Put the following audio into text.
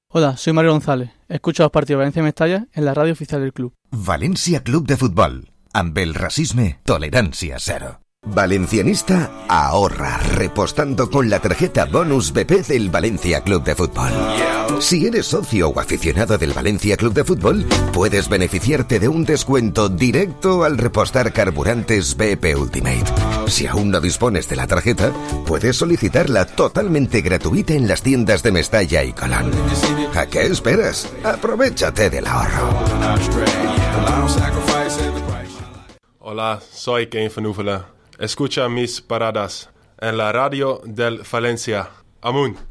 Hola, soy Mario González. Escucho los partidos de Valencia y Mestalla en la radio oficial del club. València Club de Futbol. Amb el racisme, tolerancia cero. Valencianista ahorra repostando con la tarjeta Bonus BP del Valencia Club de Fútbol. Si eres socio o aficionado del Valencia Club de Fútbol, puedes beneficiarte de un descuento directo al repostar carburantes BP Ultimate. Si aún no dispones de la tarjeta, puedes solicitarla totalmente gratuita en las tiendas de Mestalla y Colón. ¿A qué esperas? Aprovéchate del ahorro. Hola, soy Kane Van Oevelen. Escucha mis paradas en la radio del Valencia. Amun.